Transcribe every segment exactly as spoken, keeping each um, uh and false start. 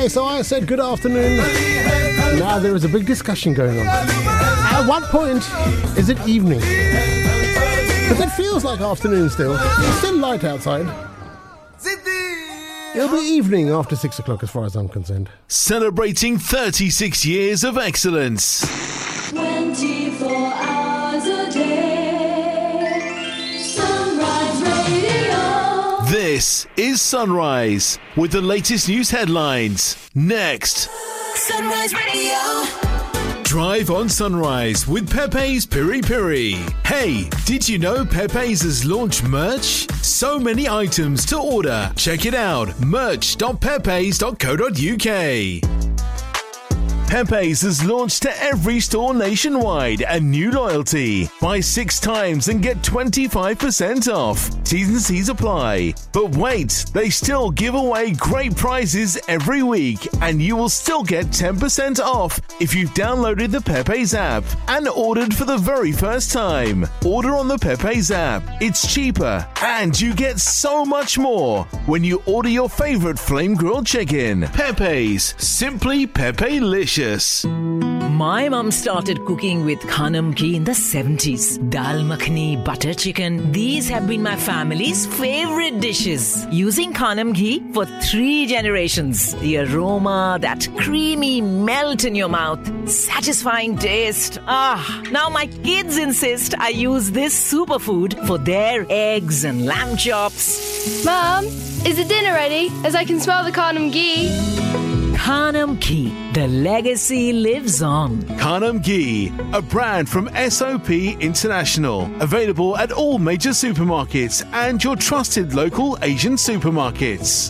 Okay, so I said good afternoon. Now there is a big discussion going on. At what point is it evening? Because it feels like afternoon still. It's still light outside. It'll be evening after six o'clock as far as I'm concerned. Celebrating thirty-six years of excellence. twenty-four hours a day. Sunrise Radio. This is Sunrise with the latest news headlines. Next. Sunrise Radio. Drive on Sunrise with Pepe's Piri Piri. Hey, did you know Pepe's has launched merch? So many items to order. Check it out. merch dot pepes dot co dot uk. Pepe's has launched to every store nationwide a new loyalty. Buy six times and get twenty-five percent off. T's and C's apply. But wait, they still give away great prizes every week and you will still get ten percent off if you've downloaded the Pepe's app and ordered for the very first time. Order on the Pepe's app. It's cheaper and you get so much more when you order your favorite flame grilled chicken. Pepe's, simply Pepe-licious. My mum started cooking with Khanam ghee in the seventies. Dal makhani, butter chicken. These have been my family's favorite dishes. Using Khanam ghee for three generations. The aroma, that creamy melt in your mouth. Satisfying taste. Ah, now my kids insist I use this superfood for their eggs and lamb chops. Mum, is the dinner ready? As I can smell the Khanam ghee. Khanam ghee. The legacy lives on. Khanam ghee, a brand from S O P International. Available at all major supermarkets and your trusted local Asian supermarkets.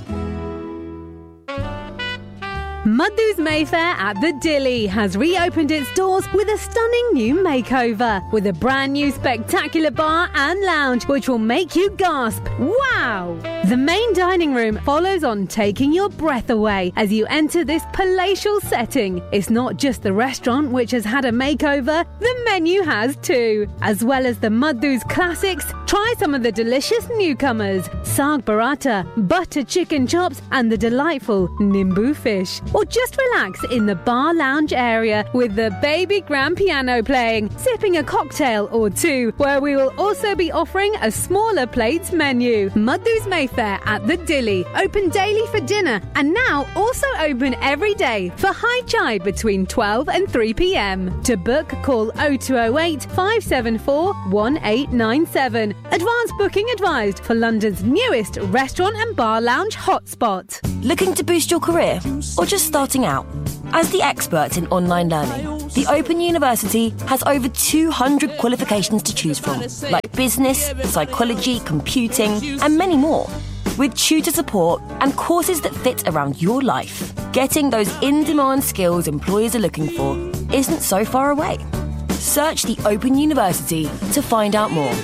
Madhu's Mayfair at the Dilly has reopened its doors with a stunning new makeover, with a brand new spectacular bar and lounge which will make you gasp, wow! The main dining room follows on, taking your breath away as you enter this palatial setting. It's not just the restaurant which has had a makeover, the menu has too. As well as the Madhu's classics, try some of the delicious newcomers, saag paratha, butter chicken chops and the delightful nimbu fish. Or just relax in the bar lounge area with the baby grand piano playing, sipping a cocktail or two, where we will also be offering a smaller plates menu. Madhu's Mayfair at the Dilly, open daily for dinner and now also open every day for high chai between twelve and three p.m. To book, call oh two oh eight, five seven four, one eight nine seven. Advance booking advised for London's newest restaurant and bar lounge hotspot. Looking to boost your career or just starting out? As the experts in online learning, the Open University has over two hundred qualifications to choose from, like business, psychology, computing, and many more. With tutor support and courses that fit around your life, getting those in-demand skills employers are looking for isn't so far away. Search the Open University to find out more.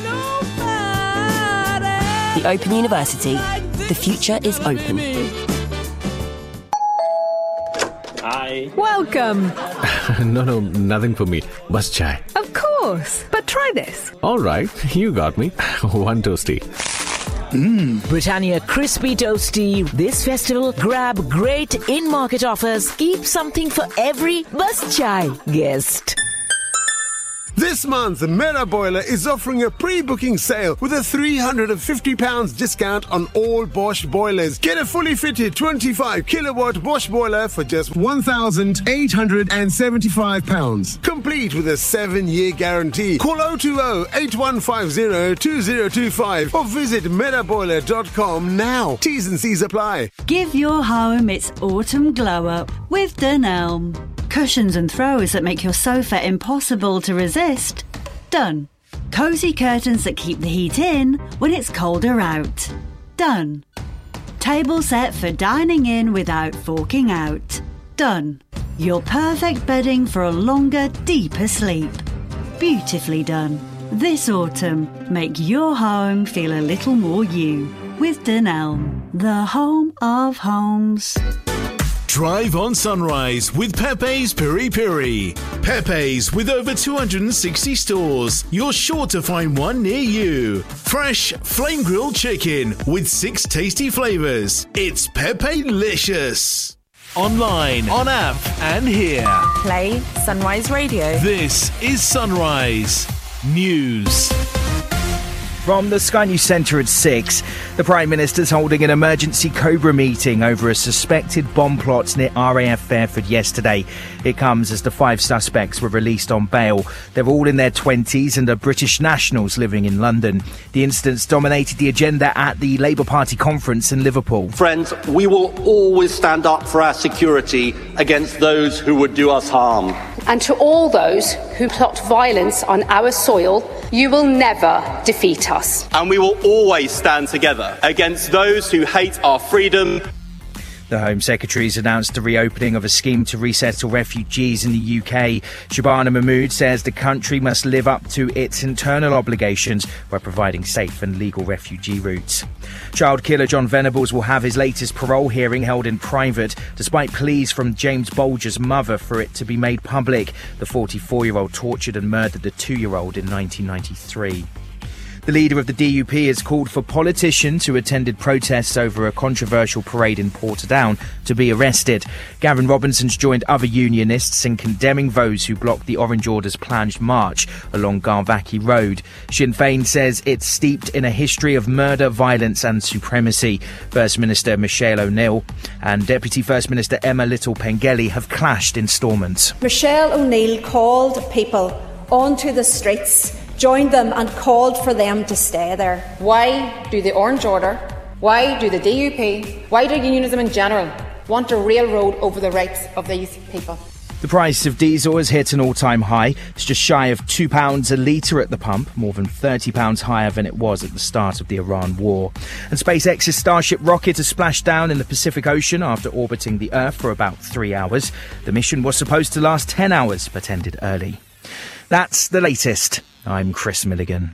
The Open University. The future is open. Hi. Welcome. no, no, nothing for me. Bus chai. Of course, but try this. All right, you got me. One toasty. Mmm, Britannia Crispy Toasty. This festival, grab great in-market offers. Keep something for every Bus Chai guest. This month, Mera Boiler is offering a pre-booking sale with a three hundred fifty pounds discount on all Bosch boilers. Get a fully fitted twenty-five kilowatt Bosch boiler for just one thousand eight hundred seventy-five pounds. Complete with a seven-year guarantee. Call oh two oh, eight one five oh, two oh two five or visit mera boiler dot com now. T's and C's apply. Give your home its autumn glow-up with Dunelm. Cushions and throws that make your sofa impossible to resist. Done. Cosy curtains that keep the heat in when it's colder out. Done. Table set for dining in without forking out. Done. Your perfect bedding for a longer, deeper sleep. Beautifully done. This autumn, make your home feel a little more you with Dunelm, the home of homes. Drive on Sunrise with Pepe's Piri Piri. Pepe's with over two hundred sixty stores. You're sure to find one near you. Fresh flame grilled chicken with six tasty flavors. It's Pepe-licious. online, on app, and here. Play Sunrise Radio. This is Sunrise News. From the Sky News Centre at six, the Prime Minister's holding an emergency Cobra meeting over a suspected bomb plot near R A F Fairford yesterday. It comes as the five suspects were released on bail. They're all in their twenties and are British nationals living in London. The incidents dominated the agenda at the Labour Party conference in Liverpool. Friends, we will always stand up for our security against those who would do us harm. And to all those who plot violence on our soil, you will never defeat us. And we will always stand together against those who hate our freedom. The Home Secretary has announced the reopening of a scheme to resettle refugees in the U K. Shabana Mahmood says the country must live up to its internal obligations by providing safe and legal refugee routes. Child killer John Venables will have his latest parole hearing held in private, despite pleas from James Bolger's mother for it to be made public. The forty-four-year-old tortured and murdered the two-year-old in nineteen ninety-three. The leader of the D U P has called for politicians who attended protests over a controversial parade in Portadown to be arrested. Gavin Robinson's joined other unionists in condemning those who blocked the Orange Order's planned march along Garvaki Road. Sinn Féin says it's steeped in a history of murder, violence and supremacy. First Minister Michelle O'Neill and Deputy First Minister Emma Little-Pengelly have clashed in Stormont. Michelle O'Neill called people onto the streets, joined them and called for them to stay there. Why do the Orange Order, why do the D U P, why do unionism in general want to railroad over the rights of these people? The price of diesel has hit an all-time high. It's just shy of two pounds a litre at the pump, more than thirty pounds higher than it was at the start of the Iran war. And SpaceX's Starship rocket has splashed down in the Pacific Ocean after orbiting the Earth for about three hours. The mission was supposed to last ten hours, but ended early. That's the latest. I'm Chris Milligan.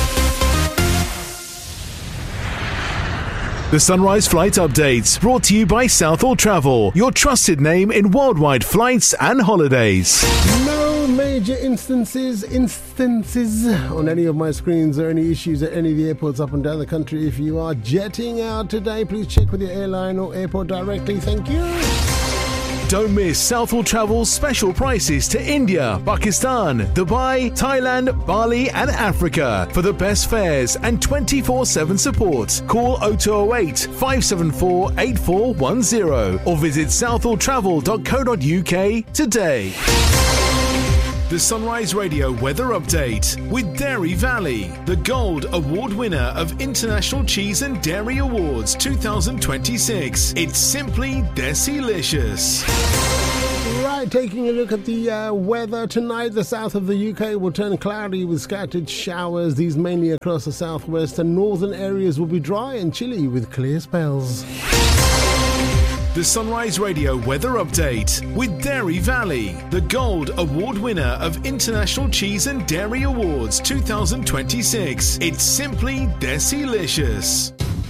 The Sunrise Flight Updates, brought to you by Southall Travel, your trusted name in worldwide flights and holidays. No major instances, instances on any of my screens or any issues at any of the airports up and down the country. If you are jetting out today, please check with your airline or airport directly. Thank you. Don't miss Southall Travel's special prices to India, Pakistan, Dubai, Thailand, Bali and Africa for the best fares and twenty-four seven support. Call oh two oh eight, five seven four, eight four one oh or visit southall travel dot co dot uk today. The Sunrise Radio Weather Update with Dairy Valley, the Gold Award winner of International Cheese and Dairy Awards twenty twenty-six. It's simply Desilicious. Right, taking a look at the uh, weather tonight, the south of the U K will turn cloudy with scattered showers. These mainly across the southwest, and northern areas will be dry and chilly with clear spells. The Sunrise Radio Weather Update with Dairy Valley, the Gold Award winner of International Cheese and Dairy Awards twenty twenty-six. It's simply Desilicious.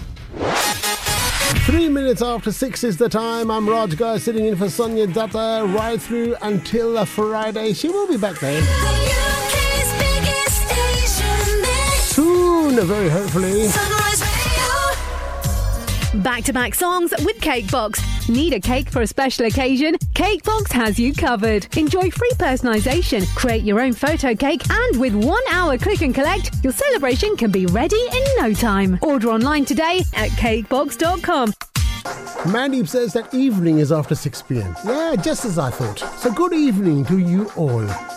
Three minutes after six is the time. I'm Raj Guy sitting in for Sonia Datta right through until uh, Friday. She will be back then. Soon, very hopefully. Back-to-back songs with Cakebox. Need a cake for a special occasion? Cakebox has you covered. Enjoy free personalisation, create your own photo cake, and with one hour click and collect, your celebration can be ready in no time. Order online today at cakebox dot com. Mandeep says that evening is after six p.m. Yeah, just as I thought. So good evening to you all.